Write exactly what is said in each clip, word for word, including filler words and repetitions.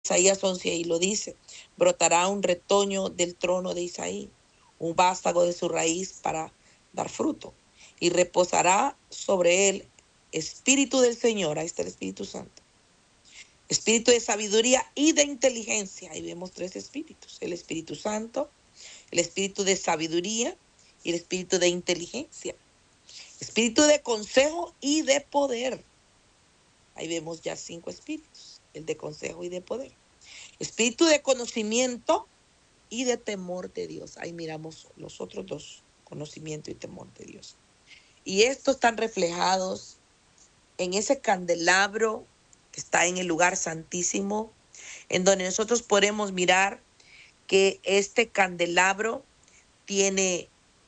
Isaías once ahí lo dice, brotará un retoño del trono de Isaí, un vástago de su raíz para dar fruto, y reposará sobre él espíritu del Señor, ahí está el Espíritu Santo, espíritu de sabiduría y de inteligencia. Ahí vemos tres espíritus, el Espíritu Santo, el espíritu de sabiduría y el espíritu de inteligencia, espíritu de consejo y de poder. Ahí vemos ya cinco espíritus, el de consejo y de poder. Espíritu de conocimiento y de temor de Dios. Ahí miramos los otros dos, conocimiento y temor de Dios. Y estos están reflejados en ese candelabro que está en el lugar santísimo, en donde nosotros podemos mirar que este candelabro tiene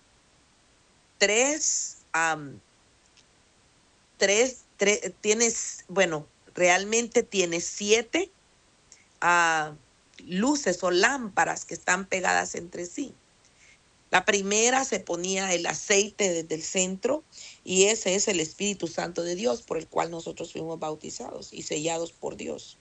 tres, um, tres, tres, tienes, bueno, realmente tiene siete uh, luces o lámparas que están pegadas entre sí. La primera se ponía el aceite desde el centro y ese es el Espíritu Santo de Dios por el cual nosotros fuimos bautizados y sellados por Dios.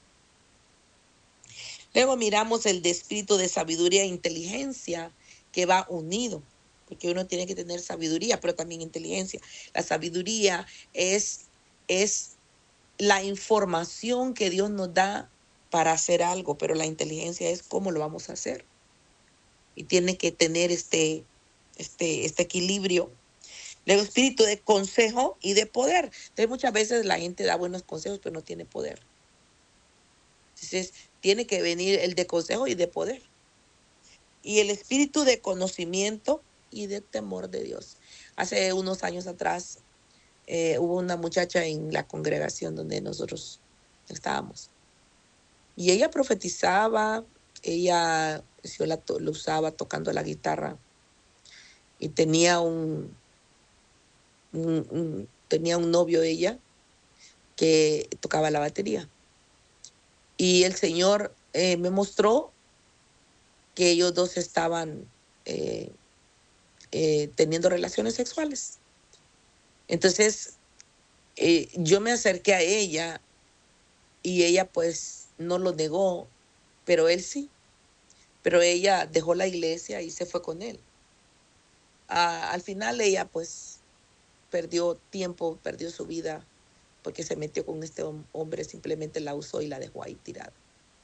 Luego miramos el de espíritu de sabiduría e inteligencia que va unido, porque uno tiene que tener sabiduría, pero también inteligencia. La sabiduría es, es la información que Dios nos da para hacer algo, pero la inteligencia es cómo lo vamos a hacer. Y tiene que tener este, este, este equilibrio. Luego, espíritu de consejo y de poder. Entonces, muchas veces la gente da buenos consejos, pero no tiene poder. Entonces, tiene que venir el de consejo y de poder. Y el espíritu de conocimiento y de temor de Dios. Hace unos años atrás eh, hubo una muchacha en la congregación donde nosotros estábamos. Y ella profetizaba, ella yo la, lo usaba tocando la guitarra y tenía un, un, un, tenía un novio ella que tocaba la batería. Y el Señor eh, me mostró que ellos dos estaban eh, eh, teniendo relaciones sexuales. Entonces, eh, yo me acerqué a ella y ella pues no lo negó, pero él sí. Pero ella dejó la iglesia y se fue con él. Ah, al final ella pues perdió tiempo, perdió su vida porque se metió con este hombre, simplemente la usó y la dejó ahí tirada.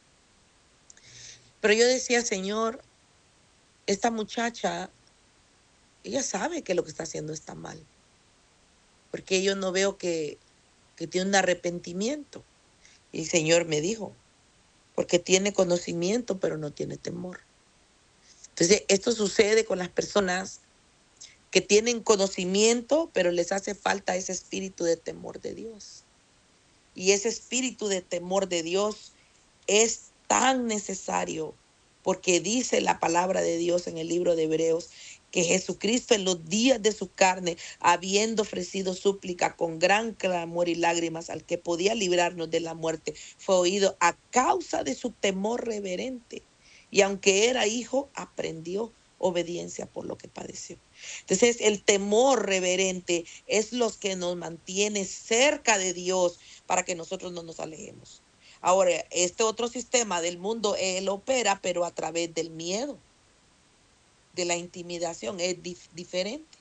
Pero yo decía, Señor, esta muchacha, ella sabe que lo que está haciendo está mal, porque yo no veo que, que tiene un arrepentimiento. Y el Señor me dijo, porque tiene conocimiento, pero no tiene temor. Entonces, esto sucede con las personas que tienen conocimiento, pero les hace falta ese espíritu de temor de Dios. Y ese espíritu de temor de Dios es tan necesario porque dice la palabra de Dios en el libro de Hebreos que Jesucristo en los días de su carne, habiendo ofrecido súplica con gran clamor y lágrimas al que podía librarnos de la muerte, fue oído a causa de su temor reverente. Y aunque era hijo, aprendió obediencia por lo que padeció. Entonces, el temor reverente es lo que nos mantiene cerca de Dios para que nosotros no nos alejemos. Ahora, este otro sistema del mundo, él opera, pero a través del miedo, de la intimidación, es dif- diferente.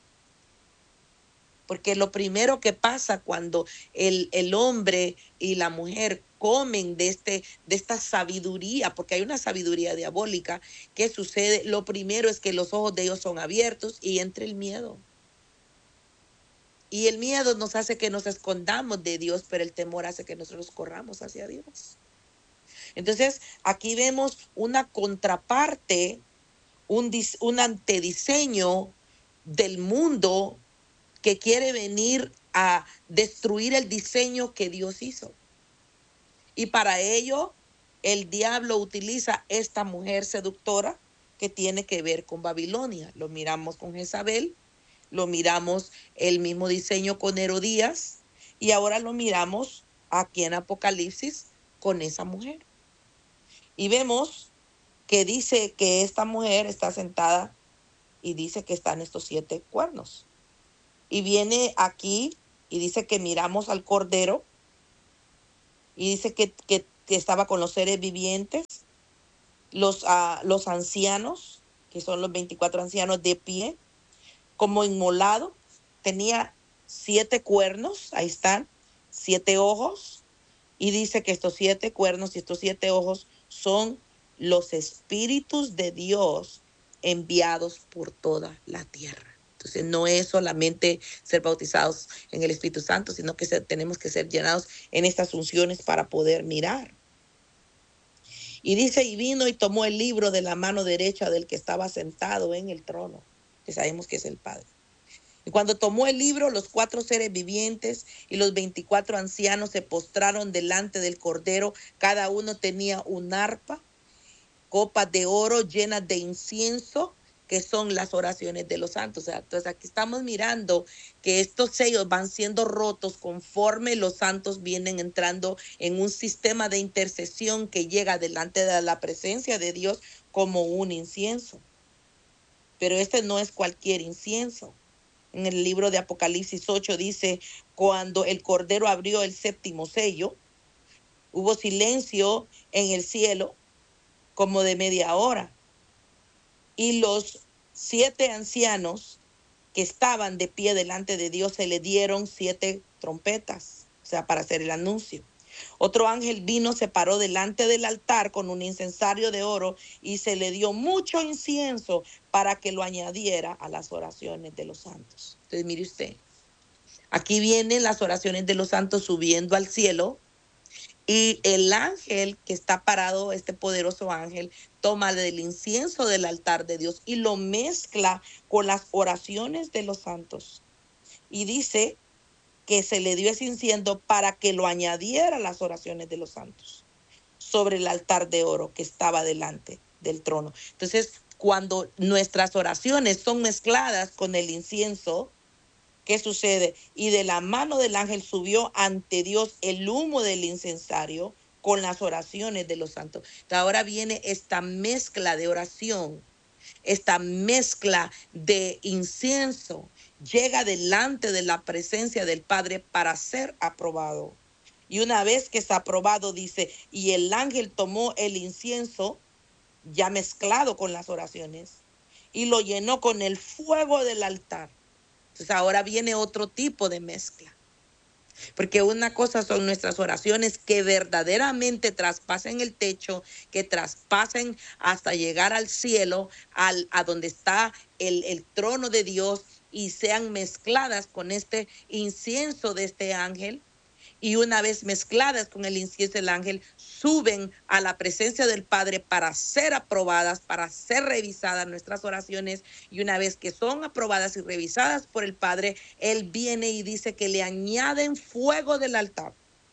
Porque lo primero que pasa cuando el, el hombre y la mujer comen de, este, de esta sabiduría, porque hay una sabiduría diabólica, ¿qué sucede? Lo primero es que los ojos de ellos son abiertos y entra el miedo. Y el miedo nos hace que nos escondamos de Dios, pero el temor hace que nosotros corramos hacia Dios. Entonces, aquí vemos una contraparte, un, un antediseño del mundo que quiere venir a destruir el diseño que Dios hizo. Y para ello, el diablo utiliza esta mujer seductora que tiene que ver con Babilonia. Lo miramos con Jezabel, lo miramos el mismo diseño con Herodías y ahora lo miramos aquí en Apocalipsis con esa mujer. Y vemos que dice que esta mujer está sentada y dice que están estos siete cuernos. Y viene aquí y dice que miramos al Cordero y dice que, que que estaba con los seres vivientes, los, uh, los ancianos, que son los veinticuatro ancianos de pie, como inmolado, tenía siete cuernos, ahí están, siete ojos, y dice que estos siete cuernos y estos siete ojos son los espíritus de Dios enviados por toda la tierra. Entonces no es solamente ser bautizados en el Espíritu Santo, sino que se, tenemos que ser llenados en estas unciones para poder mirar. Y dice, y vino y tomó el libro de la mano derecha del que estaba sentado en el trono, que sabemos que es el Padre. Y cuando tomó el libro, los cuatro seres vivientes y los veinticuatro ancianos se postraron delante del Cordero. Cada uno tenía un arpa, copas de oro llenas de incienso, que son las oraciones de los santos. O sea, entonces aquí estamos mirando que estos sellos van siendo rotos conforme los santos vienen entrando en un sistema de intercesión que llega delante de la presencia de Dios como un incienso. Pero este no es cualquier incienso. En el libro de Apocalipsis ocho dice, cuando el Cordero abrió el séptimo sello, hubo silencio en el cielo como de media hora. Y los siete ancianos que estaban de pie delante de Dios se le dieron siete trompetas, o sea, para hacer el anuncio. Otro ángel vino, se paró delante del altar con un incensario de oro y se le dio mucho incienso para que lo añadiera a las oraciones de los santos. Entonces, mire usted, aquí vienen las oraciones de los santos subiendo al cielo y el ángel que está parado, este poderoso ángel, toma del incienso del altar de Dios y lo mezcla con las oraciones de los santos. Y dice que se le dio ese incienso para que lo añadiera a las oraciones de los santos sobre el altar de oro que estaba delante del trono. Entonces, cuando nuestras oraciones son mezcladas con el incienso, ¿qué sucede? Y de la mano del ángel subió ante Dios el humo del incensario con las oraciones de los santos. Entonces, ahora viene esta mezcla de oración, esta mezcla de incienso, llega delante de la presencia del Padre para ser aprobado. Y una vez que está aprobado, dice, y el ángel tomó el incienso ya mezclado con las oraciones y lo llenó con el fuego del altar. Entonces ahora viene otro tipo de mezcla. Porque una cosa son nuestras oraciones que verdaderamente traspasen el techo, que traspasen hasta llegar al cielo, al, a donde está el, el trono de Dios y sean mezcladas con este incienso de este ángel. Y una vez mezcladas con el incienso del ángel, suben a la presencia del Padre para ser aprobadas, para ser revisadas nuestras oraciones. Y una vez que son aprobadas y revisadas por el Padre, Él viene y dice que le añaden fuego del altar.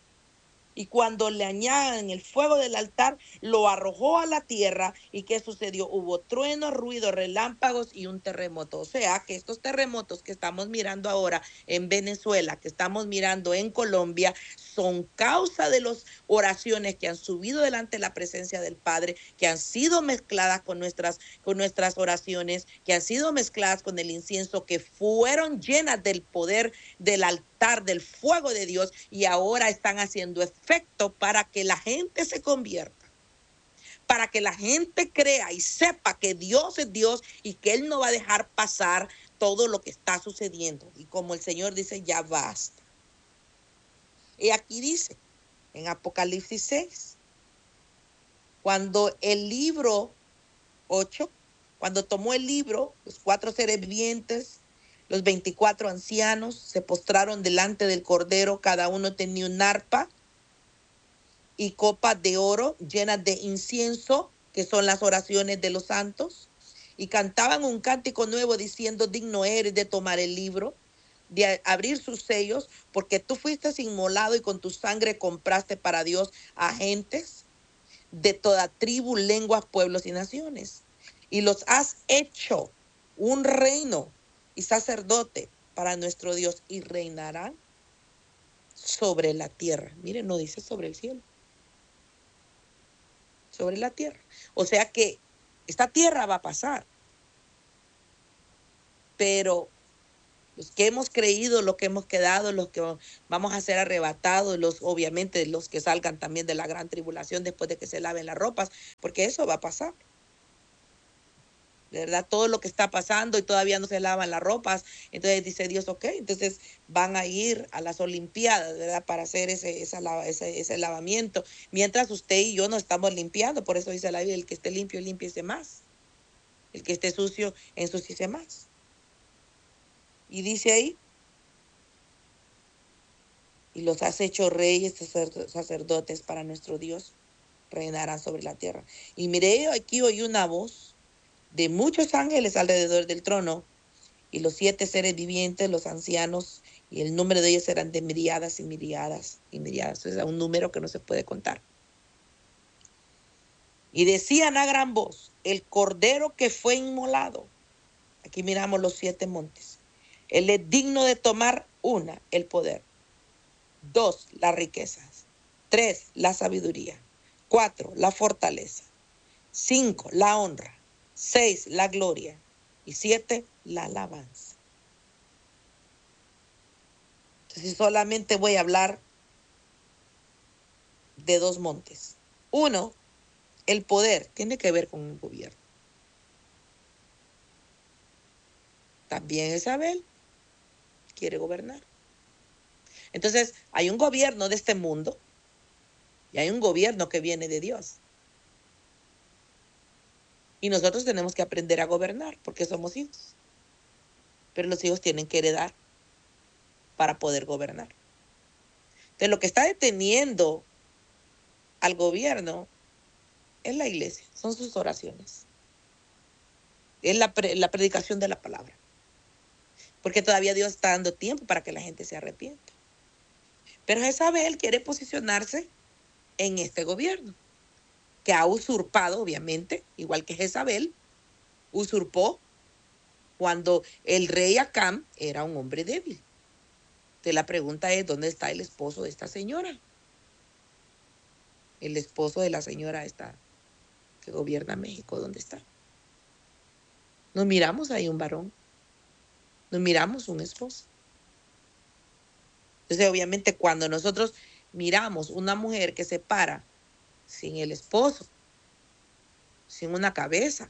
Y cuando le añaden el fuego del altar, lo arrojó a la tierra. ¿Y qué sucedió? Hubo truenos, ruido, relámpagos y un terremoto. O sea, que estos terremotos que estamos mirando ahora en Venezuela, que estamos mirando en Colombia, son causa de las oraciones que han subido delante de la presencia del Padre, que han sido mezcladas con nuestras, con nuestras oraciones, que han sido mezcladas con el incienso, que fueron llenas del poder del altar, del fuego de Dios, y ahora están haciendo efecto para que la gente se convierta, para que la gente crea y sepa que Dios es Dios y que Él no va a dejar pasar todo lo que está sucediendo. Y como el Señor dice, ya basta. Y aquí dice, en Apocalipsis seis, cuando el libro ocho, cuando tomó el libro, los cuatro seres vivientes, los veinticuatro ancianos se postraron delante del Cordero, cada uno tenía un arpa y copas de oro llenas de incienso, que son las oraciones de los santos, y cantaban un cántico nuevo diciendo, digno eres de tomar el libro, de abrir sus sellos, porque tú fuiste inmolado y con tu sangre compraste para Dios a gentes de toda tribu, lenguas, pueblos y naciones. Y los has hecho un reino y sacerdote para nuestro Dios y reinarán sobre la tierra. Miren, no dice sobre el cielo, sobre la tierra. O sea que esta tierra va a pasar, pero Los que hemos creído, los que hemos quedado, los que vamos a ser arrebatados, los, obviamente los que salgan también de la gran tribulación después de que se laven las ropas, porque eso va a pasar. De verdad, todo lo que está pasando y todavía no se lavan las ropas. Entonces dice Dios, ok, entonces van a ir a las Olimpiadas, ¿verdad? Para hacer ese, esa, ese, ese lavamiento. Mientras usted y yo no estamos limpiando. Por eso dice la Biblia, el que esté limpio, límpiese más. El que esté sucio, ensúciese más. Y dice ahí, y los has hecho reyes, sacerdotes para nuestro Dios, reinarán sobre la tierra. Y miré, aquí oí una voz de muchos ángeles alrededor del trono, y los siete seres vivientes, los ancianos, y el número de ellos eran de miriadas y miriadas y miriadas. Es un número que no se puede contar. Y decían a gran voz, el cordero que fue inmolado. Aquí miramos los siete montes. Él es digno de tomar, una, el poder. Dos, las riquezas. Tres, la sabiduría. Cuatro, la fortaleza. Cinco, la honra. Seis, la gloria. Y siete, la alabanza. Entonces solamente voy a hablar de dos montes. Uno, el poder, tiene que ver con el gobierno. También Isabel quiere gobernar. Entonces hay un gobierno de este mundo y hay un gobierno que viene de Dios. Y nosotros tenemos que aprender a gobernar porque somos hijos. Pero los hijos tienen que heredar para poder gobernar. Entonces lo que está deteniendo al gobierno es la iglesia, son sus oraciones. Es la, pre la predicación de la palabra. Porque todavía Dios está dando tiempo para que la gente se arrepienta. Pero Jezabel quiere posicionarse en este gobierno, que ha usurpado, obviamente, igual que Jezabel, usurpó cuando el rey Acam era un hombre débil. Entonces la pregunta es, ¿dónde está el esposo de esta señora? El esposo de la señora esta que gobierna México, ¿dónde está? Nos miramos ahí un varón, nos miramos un esposo. Entonces, obviamente, cuando nosotros miramos una mujer que se para sin el esposo, sin una cabeza,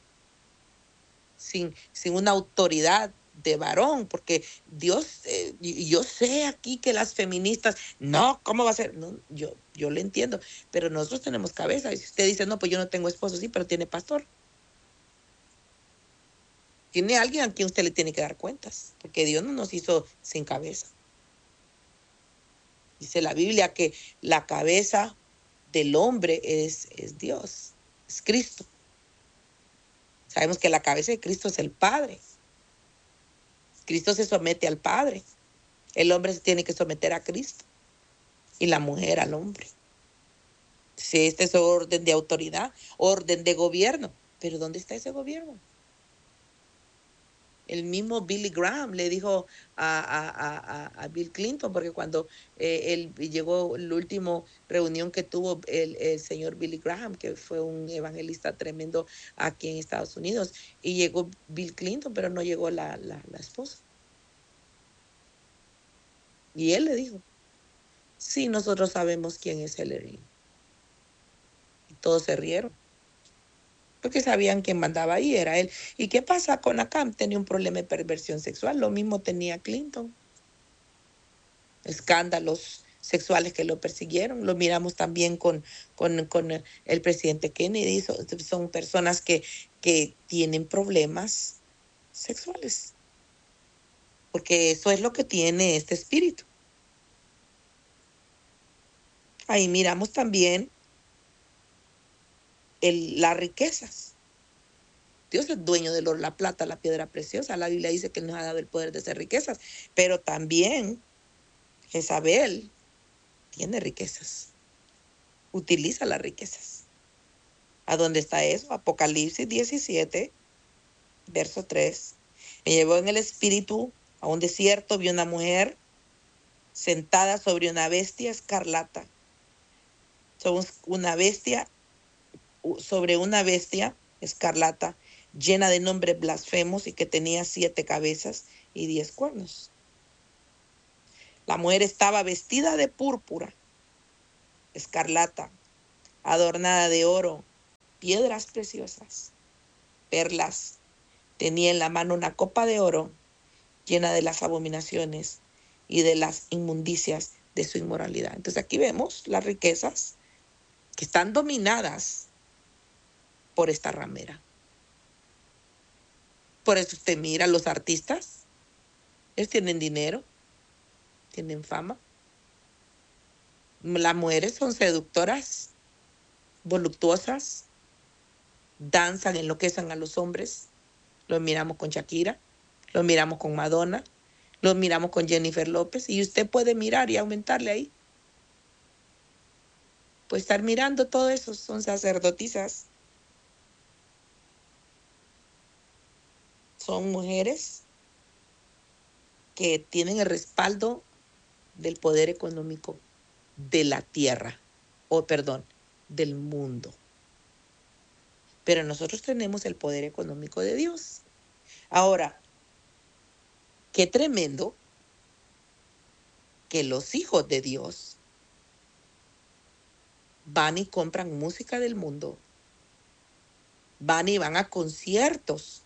sin, sin una autoridad de varón, porque Dios, eh, y yo sé aquí que las feministas, no, ¿cómo va a ser? No, yo, yo le entiendo, pero nosotros tenemos cabeza. Y si usted dice, no, pues yo no tengo esposo, sí, pero tiene pastor. Tiene alguien a quien usted le tiene que dar cuentas, porque Dios no nos hizo sin cabeza. Dice la Biblia que la cabeza del hombre es, es Dios, es Cristo. Sabemos que la cabeza de Cristo es el Padre. Cristo se somete al Padre. El hombre se tiene que someter a Cristo y la mujer al hombre. Si este es orden de autoridad, orden de gobierno. Pero ¿dónde está ese gobierno? El mismo Billy Graham le dijo a, a, a, a Bill Clinton, porque cuando eh, él llegó, la última reunión que tuvo el, el señor Billy Graham, que fue un evangelista tremendo aquí en Estados Unidos, y llegó Bill Clinton, pero no llegó la, la, la esposa. Y él le dijo, sí, nosotros sabemos quién es Hillary. Y todos se rieron. Porque sabían quién mandaba ahí, era él. ¿Y qué pasa con Acam? Tenía un problema de perversión sexual, lo mismo tenía Clinton. Escándalos sexuales que lo persiguieron. Lo miramos también con, con, con el presidente Kennedy. Son, son personas que, que tienen problemas sexuales. Porque eso es lo que tiene este espíritu. Ahí miramos también el, las riquezas. Dios es dueño del oro, la plata, la piedra preciosa. La Biblia dice que Él nos ha dado el poder de hacer riquezas. Pero también Jezabel tiene riquezas. Utiliza las riquezas. ¿A dónde está eso? Apocalipsis diecisiete, verso tres. Me llevó en el espíritu a un desierto, vi una mujer sentada sobre una bestia escarlata. Sobre una bestia, sobre una bestia escarlata, llena de nombres blasfemos y que tenía siete cabezas y diez cuernos. La mujer estaba vestida de púrpura, escarlata, adornada de oro, piedras preciosas, perlas. Tenía en la mano una copa de oro llena de las abominaciones y de las inmundicias de su inmoralidad. Entonces aquí vemos las riquezas que están dominadas por esta ramera. Por eso usted mira a los artistas, ellos tienen dinero, tienen fama. Las mujeres son seductoras, voluptuosas, danzan, enloquecen a los hombres. Los miramos con Shakira, los miramos con Madonna, los miramos con Jennifer López, y usted puede mirar y aumentarle ahí. Puede estar mirando todo eso, son sacerdotisas. Son mujeres que tienen el respaldo del poder económico de la tierra, o perdón, del mundo. Pero nosotros tenemos el poder económico de Dios. Ahora, qué tremendo que los hijos de Dios van y compran música del mundo, van y van a conciertos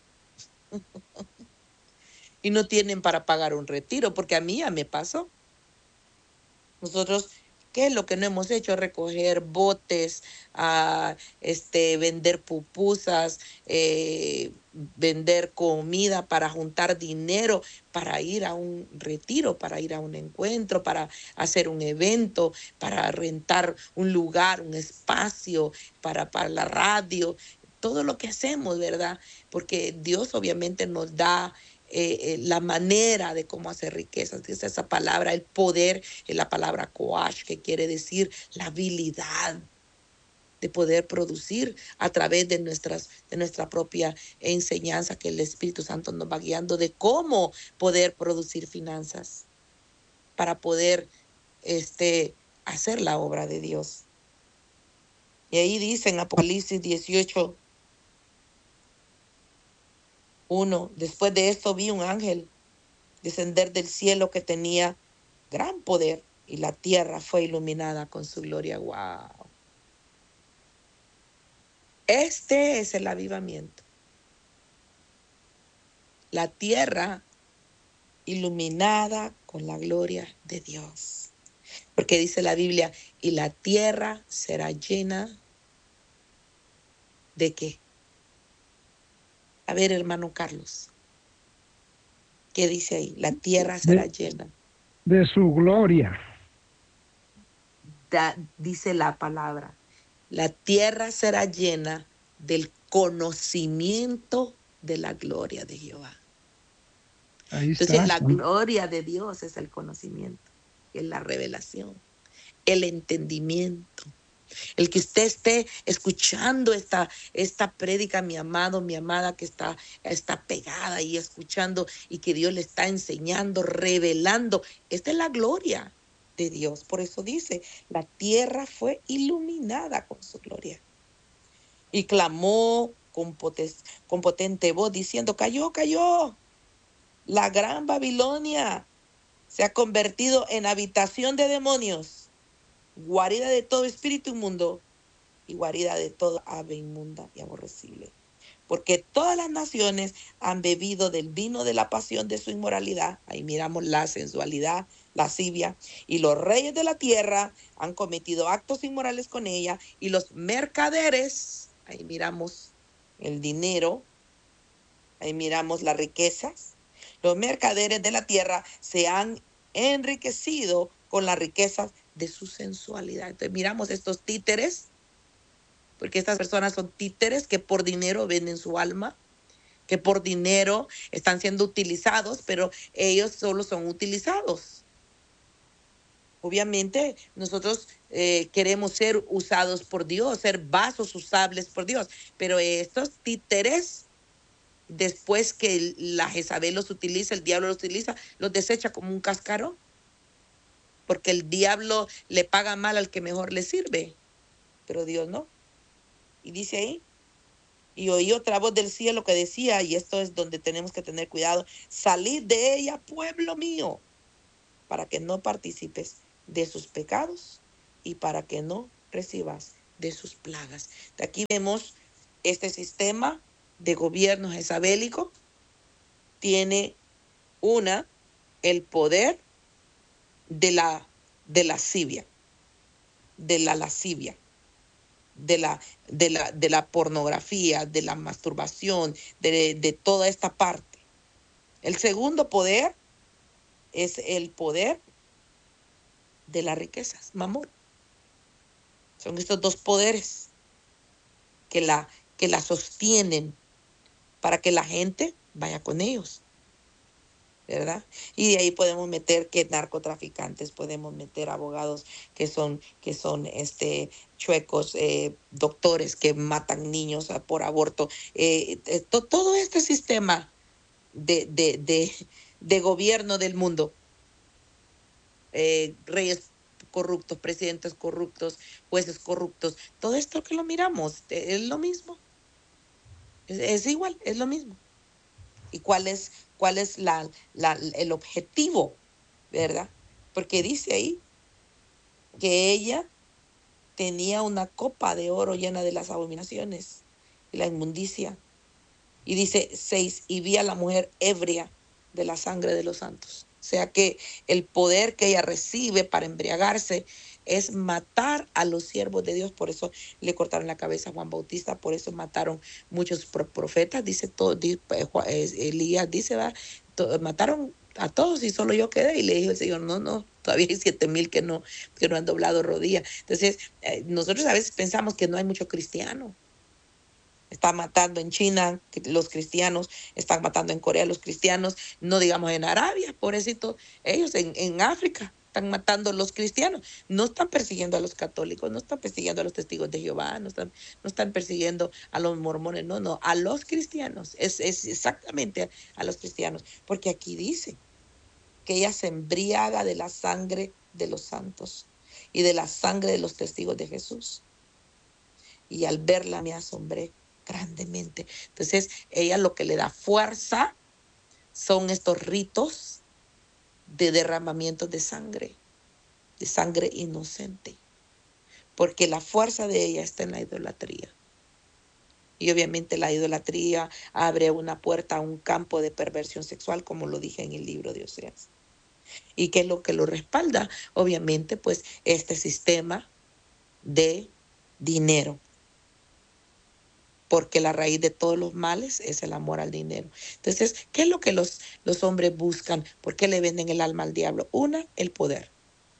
y no tienen para pagar un retiro, porque a mí ya me pasó. Nosotros, ¿qué es lo que no hemos hecho? Recoger botes, a, este, vender pupusas, eh, vender comida para juntar dinero, para ir a un retiro, para ir a un encuentro, para hacer un evento, para rentar un lugar, un espacio, para, para la radio. Todo lo que hacemos, ¿verdad? Porque Dios obviamente nos da eh, eh, la manera de cómo hacer riquezas. Dice esa palabra, el poder, es la palabra coach, que quiere decir la habilidad de poder producir a través de, nuestras, de nuestra propia enseñanza, que el Espíritu Santo nos va guiando de cómo poder producir finanzas para poder este, hacer la obra de Dios. Y ahí dice en Apocalipsis dieciocho, uno, después de esto vi un ángel descender del cielo que tenía gran poder, y la tierra fue iluminada con su gloria. ¡Wow! Este es el avivamiento. La tierra iluminada con la gloria de Dios. Porque dice la Biblia, y la tierra será llena ¿de qué? A ver, hermano Carlos, ¿qué dice ahí? La tierra será de, llena. de su gloria. Da, dice la palabra, la tierra será llena del conocimiento de la gloria de Jehová. Ahí Entonces, está. la gloria de Dios es el conocimiento, es la revelación, el entendimiento. El que usted esté escuchando esta, esta prédica, mi amado, mi amada, que está, está pegada y escuchando, y que Dios le está enseñando, revelando. Esta es la gloria de Dios. Por eso dice, la tierra fue iluminada con su gloria. Y clamó con, potes, con potente voz diciendo, cayó, cayó. La gran Babilonia se ha convertido en habitación de demonios, guarida de todo espíritu inmundo y guarida de toda ave inmunda y aborrecible. Porque todas las naciones han bebido del vino de la pasión de su inmoralidad. Ahí miramos la sensualidad, lascivia. Y los reyes de la tierra han cometido actos inmorales con ella. Y los mercaderes, ahí miramos el dinero, ahí miramos las riquezas. Los mercaderes de la tierra se han enriquecido con las riquezas de su sensualidad. Entonces miramos estos títeres, porque estas personas son títeres que por dinero venden su alma, que por dinero están siendo utilizados, pero ellos solo son utilizados. Obviamente nosotros eh, queremos ser usados por Dios, ser vasos usables por Dios, pero estos títeres, después que la Jezabel los utiliza, el diablo los utiliza, los desecha como un cascarón, porque el diablo le paga mal al que mejor le sirve, pero Dios no. Y dice ahí, Y oí otra voz del cielo que decía, y esto es donde tenemos que tener cuidado, salid de ella, pueblo mío, para que no participes de sus pecados y para que no recibas de sus plagas. De aquí vemos este sistema de gobierno jezabélico tiene una, el poder de la, de lascivia, de la lascivia, de la, de la, de la pornografía, de la masturbación, de, de toda esta parte. El segundo poder es el poder de las riquezas, mamón. Son estos dos poderes que la, que la sostienen para que la gente vaya con ellos, ¿verdad? Y de ahí podemos meter que narcotraficantes, podemos meter abogados que son, que son este, chuecos, eh, doctores que matan niños por aborto. Eh, eh, to, todo este sistema de, de, de, de gobierno del mundo, eh, reyes corruptos, presidentes corruptos, jueces corruptos, todo esto que lo miramos, es lo mismo. Es, es igual, es lo mismo. ¿Y cuál es, cuál es la, la, el objetivo, verdad? Porque dice ahí que ella tenía una copa de oro llena de las abominaciones y la inmundicia. Y dice seis, y vi a la mujer ebria de la sangre de los santos. O sea que el poder que ella recibe para embriagarse es matar a los siervos de Dios. Por eso le cortaron la cabeza a Juan Bautista, por eso mataron muchos profetas, dice todo, dice, Elías dice, ¿verdad? Mataron a todos y solo yo quedé. Y le dijo el Señor, no, no, todavía hay siete mil que no, que no han doblado rodilla. Entonces, eh, nosotros a veces pensamos que no hay mucho cristiano. Están matando en China los cristianos, están matando en Corea los cristianos, no digamos en Arabia, pobrecito, ellos en, en África están matando a los cristianos, no están persiguiendo a los católicos, no están persiguiendo a los testigos de Jehová, no están, no están persiguiendo a los mormones, no, no, a los cristianos, es, es exactamente a los cristianos, porque aquí dice que ella se embriaga de la sangre de los santos y de la sangre de los testigos de Jesús. Y al verla me asombré grandemente. Entonces, ella lo que le da fuerza son estos ritos de derramamiento de sangre, de sangre inocente, porque la fuerza de ella está en la idolatría. Y obviamente la idolatría abre una puerta a un campo de perversión sexual, como lo dije en el libro de Oseas. ¿Y qué es lo que lo respalda? Obviamente, pues este sistema de dinero, porque la raíz de todos los males es el amor al dinero. Entonces, ¿qué es lo que los, los hombres buscan? ¿Por qué le venden el alma al diablo? Una, el poder.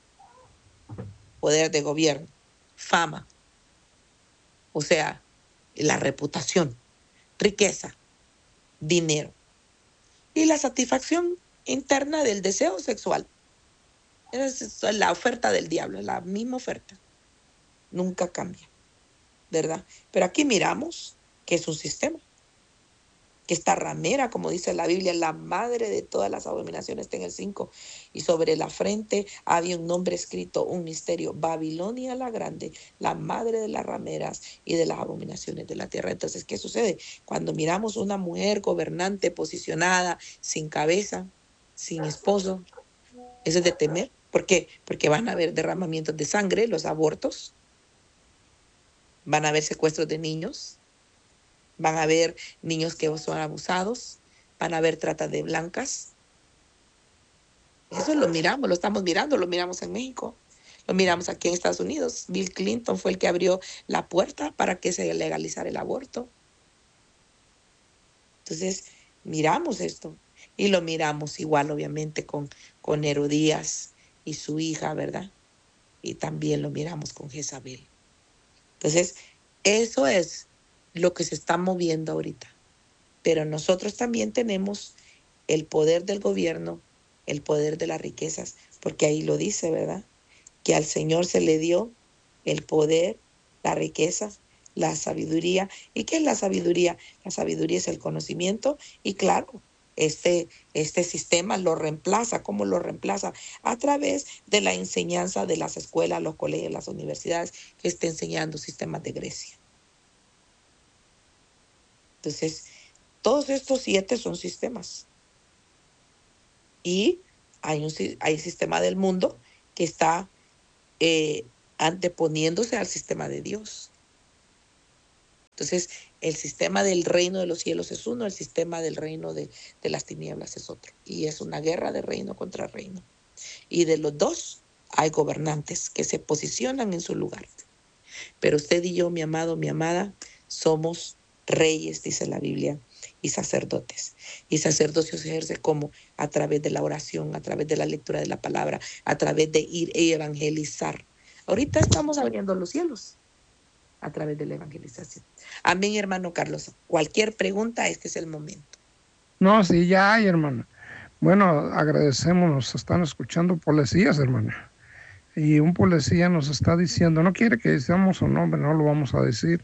Poder de gobierno, fama, o sea, la reputación, riqueza, dinero. Y la satisfacción interna del deseo sexual. Esa es la oferta del diablo, la misma oferta. Nunca cambia, ¿verdad? Pero aquí miramos que es un sistema, que esta ramera, como dice la Biblia, la madre de todas las abominaciones, está en el cinco, y sobre la frente había un nombre escrito, un misterio, Babilonia la grande, la madre de las rameras y de las abominaciones de la tierra. Entonces, ¿qué sucede? Cuando miramos una mujer gobernante, posicionada, sin cabeza, sin esposo, eso es de temer. ¿Por qué? Porque van a haber derramamientos de sangre, los abortos, van a haber secuestros de niños, van a haber niños que son abusados, van a haber trata de blancas. Eso lo miramos, lo estamos mirando, lo miramos en México, lo miramos aquí en Estados Unidos. Bill Clinton fue el que abrió la puerta para que se legalizara el aborto. Entonces, miramos esto y lo miramos igual, obviamente, con, con Herodías y su hija, ¿verdad? Y también lo miramos con Jezabel. Entonces, eso es lo que se está moviendo ahorita. Pero nosotros también tenemos el poder del gobierno, el poder de las riquezas, porque ahí lo dice, ¿verdad? Que al Señor se le dio el poder, la riqueza, la sabiduría. ¿Y qué es la sabiduría? La sabiduría es el conocimiento y claro, este, este sistema lo reemplaza. ¿Cómo lo reemplaza? A través de la enseñanza de las escuelas, los colegios, las universidades que estén enseñando sistemas de Grecia. Entonces, todos estos siete son sistemas. Y hay un si- hay sistema del mundo que está eh, anteponiéndose al sistema de Dios. Entonces, el sistema del reino de los cielos es uno, el sistema del reino de, de las tinieblas es otro. Y es una guerra de reino contra reino. Y de los dos hay gobernantes que se posicionan en su lugar. Pero usted y yo, mi amado, mi amada, somos reyes, dice la Biblia, y sacerdotes. Y sacerdocio se ejerce como a través de la oración, a través de la lectura de la palabra, a través de ir y evangelizar. Ahorita estamos abriendo los cielos a través de la evangelización. Amén, hermano Carlos. Cualquier pregunta, este es el momento. No, sí, ya hay, hermana. Bueno, agradecemos, nos están escuchando policías, hermana. Y un policía nos está diciendo, no quiere que digamos su nombre, no lo vamos a decir.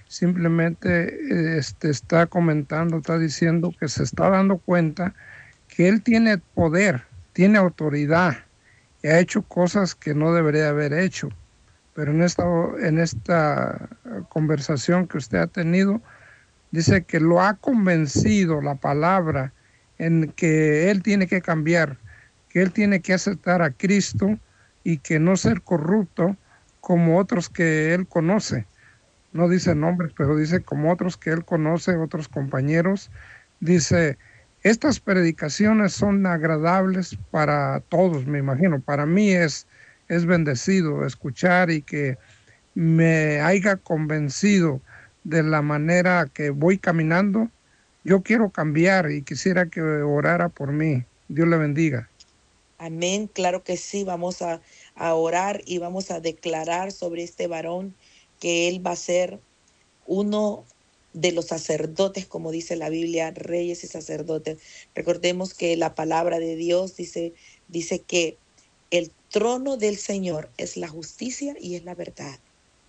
Simplemente este, está comentando, está diciendo que se está dando cuenta que él tiene poder, tiene autoridad y ha hecho cosas que no debería haber hecho. Pero en esta, en esta conversación que usted ha tenido, dice que lo ha convencido la palabra en que él tiene que cambiar, que él tiene que aceptar a Cristo y que no ser corrupto como otros que él conoce. No dice nombres, pero dice como otros que él conoce, otros compañeros. Dice, estas predicaciones son agradables para todos, me imagino. Para mí es, es bendecido escuchar y que me haya convencido de la manera que voy caminando. Yo quiero cambiar y quisiera que orara por mí. Dios le bendiga. Amén, claro que sí, vamos a, a orar y vamos a declarar sobre este varón que él va a ser uno de los sacerdotes, como dice la Biblia, reyes y sacerdotes. Recordemos que la palabra de Dios dice, dice que el trono del Señor es la justicia y es la verdad.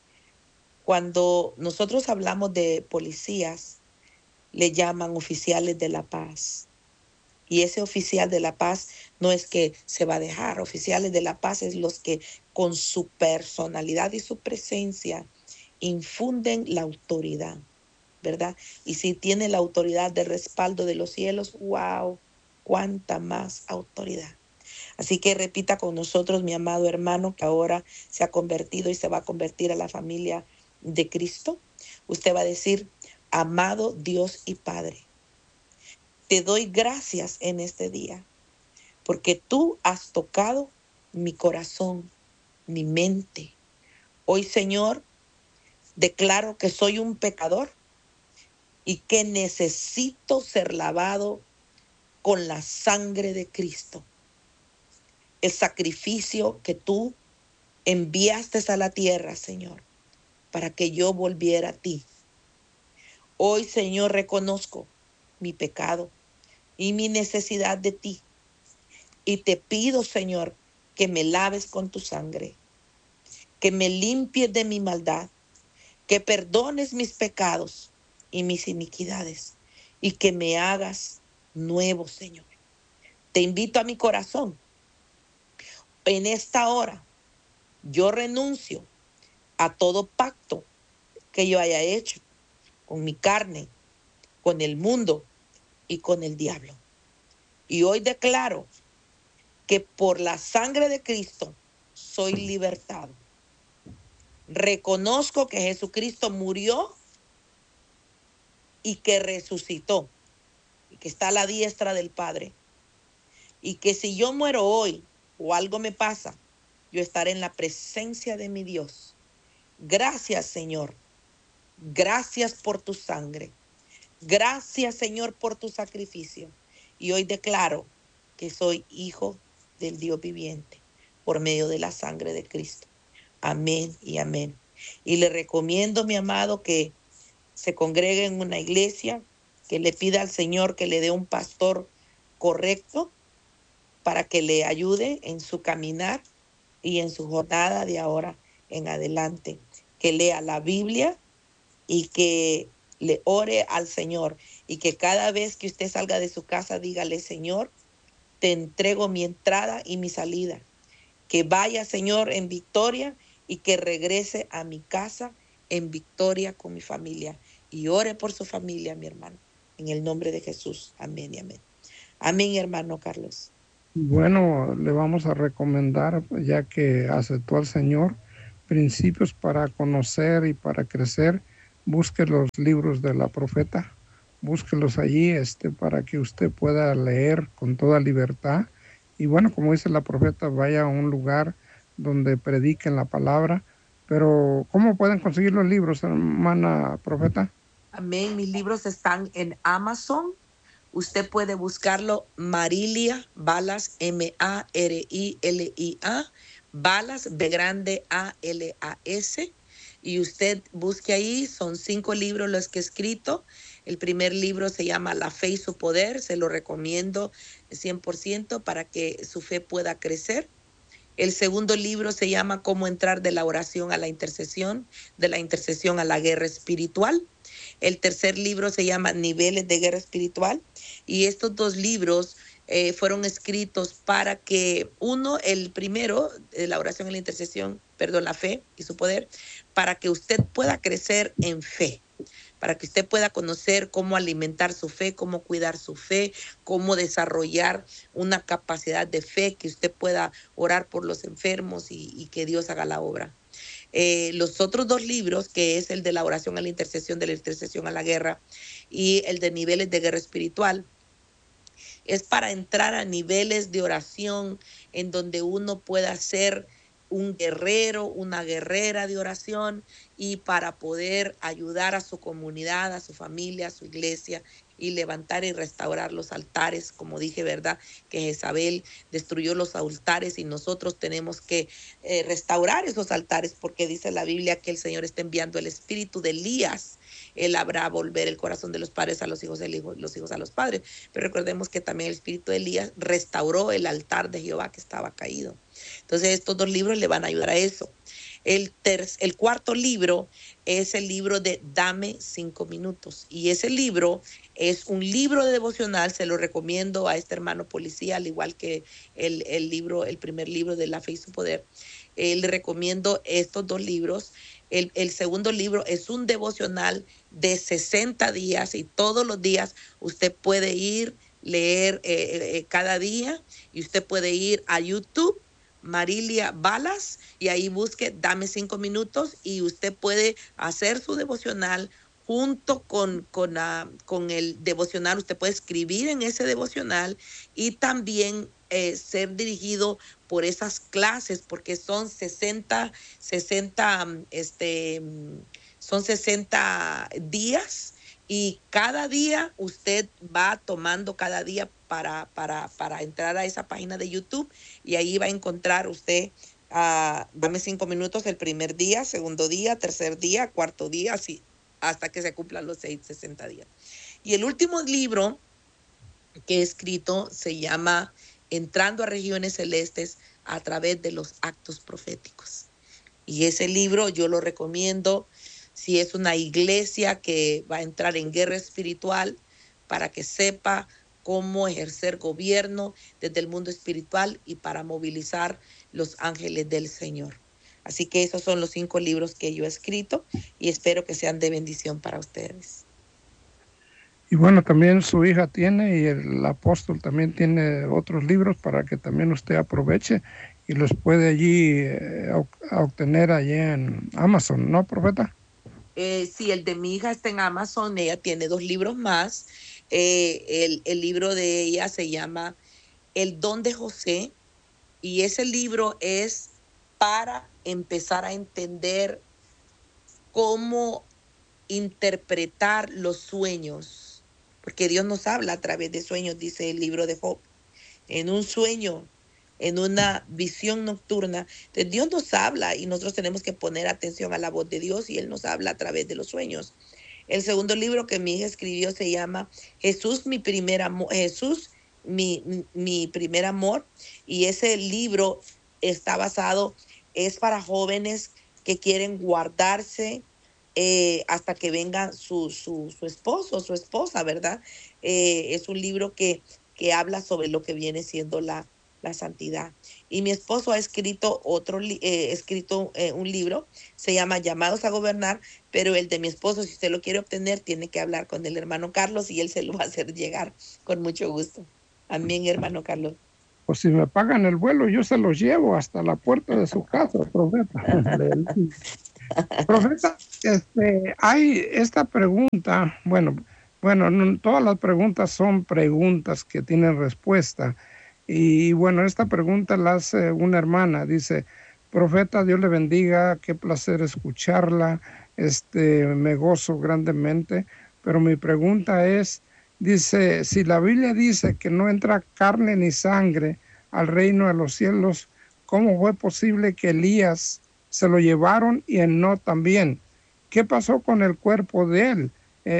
Cuando nosotros hablamos de policías, le llaman oficiales de la paz. Y ese oficial de la paz no es que se va a dejar. Oficiales de la paz es los que con su personalidad y su presencia infunden la autoridad, ¿verdad? Y si tiene la autoridad de respaldo de los cielos, wow, cuánta más autoridad. Así que repita con nosotros, mi amado hermano, que ahora se ha convertido y se va a convertir a la familia de Cristo. Usted va a decir, amado Dios y Padre, te doy gracias en este día, porque tú has tocado mi corazón, mi mente. Hoy, Señor, declaro que soy un pecador y que necesito ser lavado con la sangre de Cristo. El sacrificio que tú enviaste a la tierra, Señor, para que yo volviera a ti. Hoy, Señor, reconozco mi pecado y mi necesidad de ti. Y te pido, Señor, que me laves con tu sangre, que me limpies de mi maldad, que perdones mis pecados y mis iniquidades y que me hagas nuevo, Señor. Te invito a mi corazón. En esta hora, yo renuncio a todo pacto que yo haya hecho con mi carne, con el mundo y con el diablo. Y hoy declaro que por la sangre de Cristo soy libertado. Reconozco que Jesucristo murió y que resucitó y que está a la diestra del Padre. Y que si yo muero hoy o algo me pasa, yo estaré en la presencia de mi Dios. Gracias, Señor. Gracias por tu sangre. Gracias, Señor, por tu sacrificio. Y hoy declaro que soy hijo del Dios viviente por medio de la sangre de Cristo. Amén y amén. Y le recomiendo, mi amado, que se congregue en una iglesia, que le pida al Señor que le dé un pastor correcto para que le ayude en su caminar y en su jornada de ahora en adelante. Que lea la Biblia y que le ore al Señor y que cada vez que usted salga de su casa, dígale, Señor, te entrego mi entrada y mi salida. Que vaya, Señor, en victoria y que regrese a mi casa en victoria con mi familia. Y ore por su familia, mi hermano. En el nombre de Jesús. Amén y amén. Amén, hermano Carlos. Bueno, le vamos a recomendar, ya que aceptó al Señor, principios para conocer y para crecer. Busque los libros de la profeta, búsquelos allí este, para que usted pueda leer con toda libertad. Y bueno, como dice la profeta, vaya a un lugar donde prediquen la palabra. Pero, ¿cómo pueden conseguir los libros, hermana profeta? Amén. Mis libros están en Amazon. Usted puede buscarlo Marilia Balas, M A R I L I A, Balas, B grande A L A S. Y usted busque ahí, son cinco libros los que he escrito. El primer libro se llama La fe y su poder, se lo recomiendo cien por ciento para que su fe pueda crecer. El segundo libro se llama Cómo entrar de la oración a la intercesión, de la intercesión a la guerra espiritual. El tercer libro se llama Niveles de guerra espiritual. Y estos dos libros eh, fueron escritos para que, uno, el primero, de la oración a la intercesión, perdón, la fe y su poder, para que usted pueda crecer en fe, para que usted pueda conocer cómo alimentar su fe, cómo cuidar su fe, cómo desarrollar una capacidad de fe, que usted pueda orar por los enfermos y, y que Dios haga la obra. Eh, los otros dos libros, que es el de la oración a la intercesión, de la intercesión a la guerra, y el de niveles de guerra espiritual, es para entrar a niveles de oración en donde uno pueda ser un guerrero, una guerrera de oración, y para poder ayudar a su comunidad, a su familia, a su iglesia, y levantar y restaurar los altares, como dije, ¿verdad? Que Jezabel destruyó los altares y nosotros tenemos que eh, restaurar esos altares, porque dice la Biblia que el Señor está enviando el espíritu de Elías. Él habrá volver el corazón de los padres a los hijos, del hijo, los hijos a los padres. Pero recordemos que también el espíritu de Elías restauró el altar de Jehová que estaba caído. Entonces estos dos libros le van a ayudar a eso. El, ter el cuarto libro es el libro de Dame cinco minutos. Y ese libro es un libro de devocional, se lo recomiendo a este hermano policía, al igual que el, el libro, el primer libro de La fe y su poder. Eh, le recomiendo estos dos libros. El, el segundo libro es un devocional de sesenta días y todos los días usted puede ir, leer eh, eh, cada día, y usted puede ir a YouTube, Marilia Balas, y ahí busque Dame cinco minutos y usted puede hacer su devocional junto con, con, uh, con el devocional. Usted puede escribir en ese devocional y también eh, ser dirigido por esas clases, porque son sesenta, sesenta, este, son sesenta días, y cada día usted va tomando cada día para, para, para entrar a esa página de YouTube, y ahí va a encontrar usted, uh, dame cinco minutos el primer día, segundo día, tercer día, cuarto día, así, hasta que se cumplan los seis, sesenta días. Y el último libro que he escrito se llama Entrando a regiones celestes a través de los actos proféticos. Y ese libro yo lo recomiendo si es una iglesia que va a entrar en guerra espiritual, para que sepa cómo ejercer gobierno desde el mundo espiritual y para movilizar los ángeles del Señor. Así que esos son los cinco libros que yo he escrito y espero que sean de bendición para ustedes. Y bueno, también su hija tiene, y el apóstol también tiene otros libros para que también usted aproveche y los puede allí eh, obtener allí en Amazon, ¿no, profeta? Eh, sí, el de mi hija está en Amazon, ella tiene dos libros más. Eh, el, el libro de ella se llama El don de José, y ese libro es para empezar a entender cómo interpretar los sueños, porque Dios nos habla a través de sueños, dice el libro de Job. En un sueño, en una visión nocturna, entonces Dios nos habla y nosotros tenemos que poner atención a la voz de Dios, y Él nos habla a través de los sueños. El segundo libro que mi hija escribió se llama Jesús, mi primer amor, Jesús, mi, mi primer amor, y ese libro está basado, es para jóvenes que quieren guardarse eh, hasta que venga su, su, su esposo, su esposa, ¿verdad? Eh, es un libro que, que habla sobre lo que viene siendo la, la santidad. Y mi esposo ha escrito otro, eh, escrito eh, un libro, se llama Llamados a Gobernar, pero el de mi esposo, si usted lo quiere obtener, tiene que hablar con el hermano Carlos y él se lo va a hacer llegar con mucho gusto. Amén, hermano Carlos. Pues si me pagan el vuelo, yo se los llevo hasta la puerta de su casa, profeta. Profeta, este, hay esta pregunta, bueno, bueno, no, todas las preguntas son preguntas que tienen respuesta. Y bueno, esta pregunta la hace una hermana, dice, profeta, Dios le bendiga, qué placer escucharla, este, me gozo grandemente, pero mi pregunta es, dice, si la Biblia dice que no entra carne ni sangre al reino de los cielos, ¿cómo fue posible que Elías se lo llevaron y Enoc también? ¿Qué pasó con el cuerpo de él?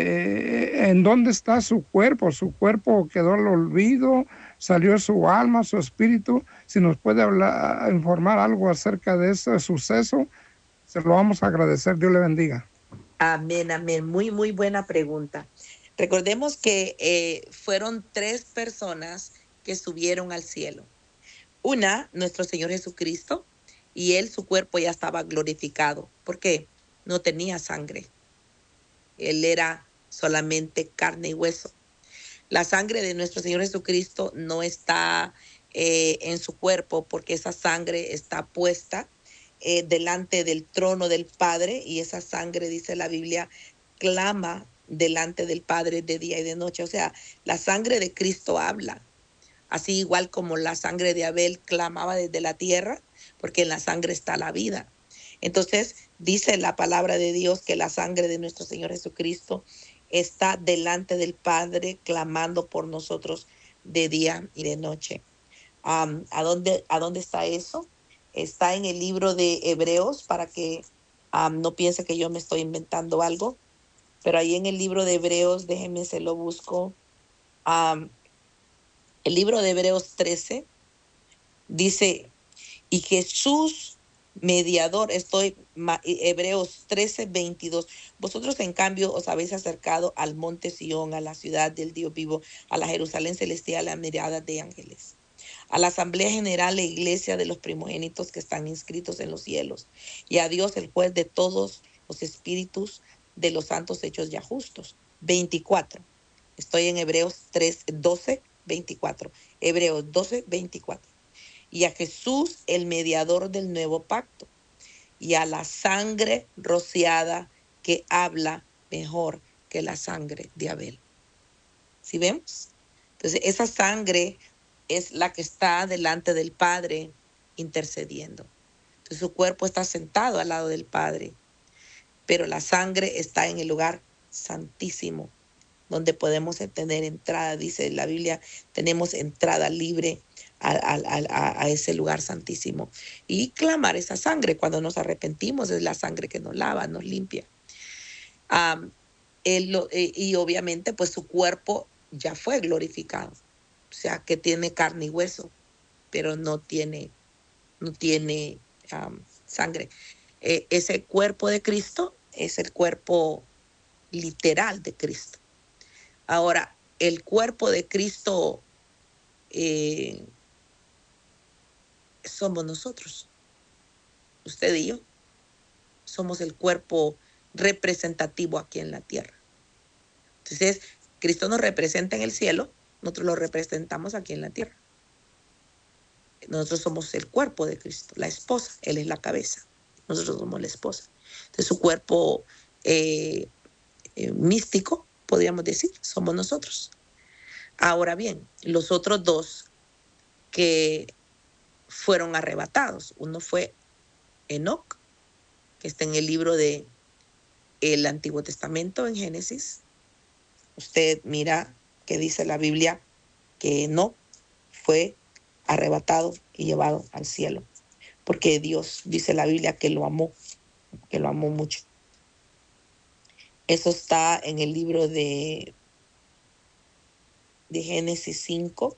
Eh, ¿En dónde está su cuerpo? ¿Su cuerpo quedó al olvido? ¿Salió su alma, su espíritu? Si nos puede hablar, informar algo acerca de ese suceso, se lo vamos a agradecer. Dios le bendiga. Amén, amén. Muy, muy buena pregunta. Recordemos que eh, fueron tres personas que subieron al cielo. Una, nuestro Señor Jesucristo, y él, su cuerpo ya estaba glorificado. ¿Por qué? No tenía sangre. Él era solamente carne y hueso. La sangre de nuestro Señor Jesucristo no está eh, en su cuerpo porque esa sangre está puesta eh, delante del trono del Padre y esa sangre, dice la Biblia, clama delante del Padre de día y de noche. O sea, la sangre de Cristo habla. Así igual como la sangre de Abel clamaba desde la tierra, porque en la sangre está la vida. Entonces, dice la palabra de Dios que la sangre de nuestro Señor Jesucristo está delante del Padre clamando por nosotros de día y de noche. Um, ¿a, dónde, ¿A dónde está eso? Está en el libro de Hebreos, para que um, no piense que yo me estoy inventando algo, pero ahí en el libro de Hebreos, déjenme se lo busco. Um, el libro de Hebreos trece dice, y Jesús mediador, estoy, Hebreos trece, veintidós. Vosotros en cambio os habéis acercado al monte Sión, a la ciudad del Dios vivo, a la Jerusalén celestial, a la mirada de ángeles, a la asamblea general e iglesia de los primogénitos que están inscritos en los cielos, y a Dios el juez de todos los espíritus de los santos hechos ya justos. veinticuatro. Estoy en Hebreos tres, doce, veinticuatro. Hebreos doce, veinticuatro. Y a Jesús, el mediador del nuevo pacto, y a la sangre rociada que habla mejor que la sangre de Abel. ¿Sí vemos? Entonces, esa sangre es la que está delante del Padre intercediendo. Entonces, su cuerpo está sentado al lado del Padre, pero la sangre está en el lugar santísimo, donde podemos tener entrada, dice la Biblia, tenemos entrada libre a, a, a, a ese lugar santísimo. Y clamar esa sangre cuando nos arrepentimos, es la sangre que nos lava, nos limpia. Um, él lo, eh, y obviamente pues su cuerpo ya fue glorificado, o sea que tiene carne y hueso, pero no tiene, no tiene um, sangre. Eh, ese cuerpo de Cristo es el cuerpo literal de Cristo. Ahora, el cuerpo de Cristo eh, somos nosotros, usted y yo. Somos el cuerpo representativo aquí en la tierra. Entonces, Cristo nos representa en el cielo, nosotros lo representamos aquí en la tierra. Nosotros somos el cuerpo de Cristo, la esposa, Él es la cabeza, nosotros somos la esposa. Entonces, su cuerpo eh, eh, místico, podríamos decir, somos nosotros. Ahora bien, los otros dos que fueron arrebatados, uno fue Enoc, que está en el libro de el Antiguo Testamento, en Génesis. Usted mira que dice la Biblia que Enoc fue arrebatado y llevado al cielo, porque Dios, dice la Biblia, que lo amó, que lo amó mucho. Eso está en el libro de, de Génesis cinco.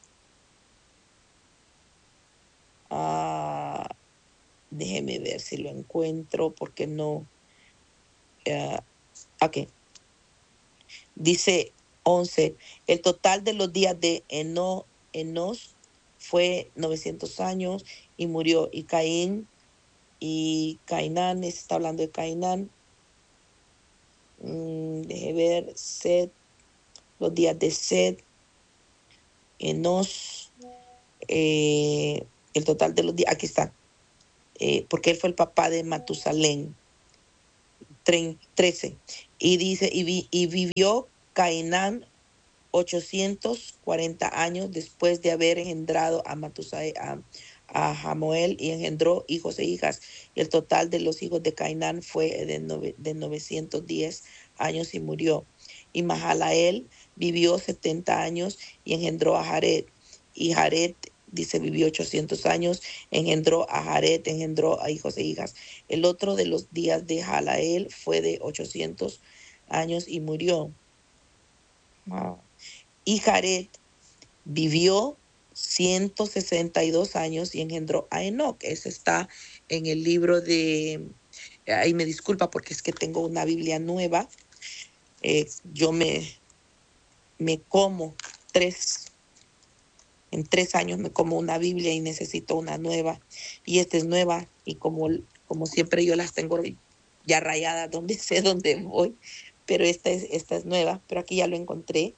Uh, déjeme ver si lo encuentro, porque no... Uh, ok. Dice once, el total de los días de Eno, Enos fue novecientos años y murió. Y Caín y Cainán, se está hablando de Cainán. Mm, deje ver, Set, los días de Set, Enos, eh, el total de los días, aquí está, eh, porque él fue el papá de Matusalén, trece. Y dice, y, vi, y vivió Cainán ochocientos cuarenta años después de haber engendrado a Matusael, a, a Jamoel, y engendró hijos e hijas. Y el total de los hijos de Cainán fue de, nove, de novecientos diez años y murió. Y Mahalael vivió setenta años y engendró a Jared. Y Jared, dice, vivió ochocientos años, engendró a Jared, engendró a hijos e hijas. El otro de los días de Jalael fue de ochocientos años y murió. Wow. Y Jared vivió ciento sesenta y dos años y engendró a Enoc. Ese está en el libro de... Ahí me disculpa porque es que tengo una Biblia nueva. Eh, yo me, me como tres, en tres años me como una Biblia y necesito una nueva. Y esta es nueva y como, como siempre yo las tengo ya rayadas donde sé dónde voy. Pero esta es, esta es nueva, pero aquí ya lo encontré.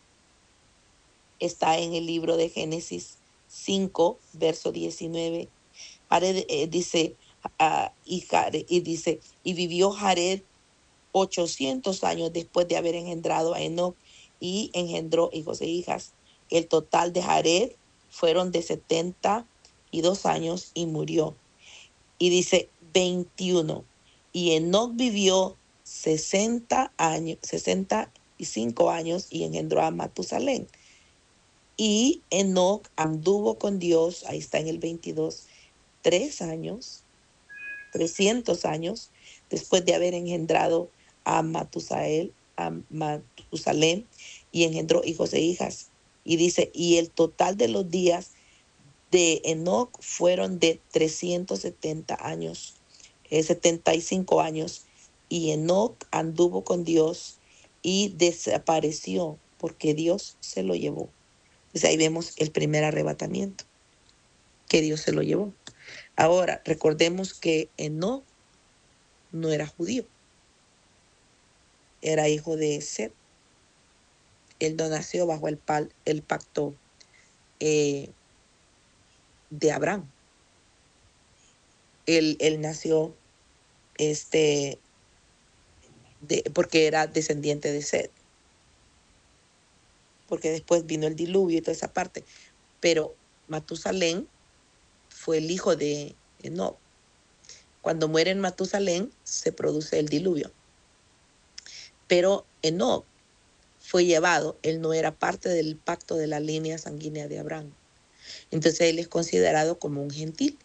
Está en el libro de Génesis cinco, verso diecinueve. Jared eh, dice, uh, y, Jared, y dice, y vivió Jared ochocientos años después de haber engendrado a Enoc y engendró hijos e hijas. El total de Jared fueron de setenta y dos años y murió. Y dice veintiuno. Y Enoc vivió sesenta años, sesenta y cinco años y engendró a Matusalén. Y Enoc anduvo con Dios, ahí está en el veintidós, tres años, trescientos años, después de haber engendrado a Matusael, a Matusalén, y engendró hijos e hijas. Y dice, y el total de los días de Enoc fueron de trescientos setenta años, eh, setenta y cinco años, y Enoc anduvo con Dios y desapareció porque Dios se lo llevó. Pues ahí vemos el primer arrebatamiento, que Dios se lo llevó. Ahora, recordemos que Enoc no era judío, era hijo de Set. Él no nació bajo el, pal, el pacto eh, de Abraham. Él, él nació este, de, porque era descendiente de Set, porque después vino el diluvio y toda esa parte. Pero Matusalén fue el hijo de Enoc. Cuando muere Matusalén, se produce el diluvio. Pero Enoc fue llevado, él no era parte del pacto de la línea sanguínea de Abraham. Entonces él es considerado como un gentil.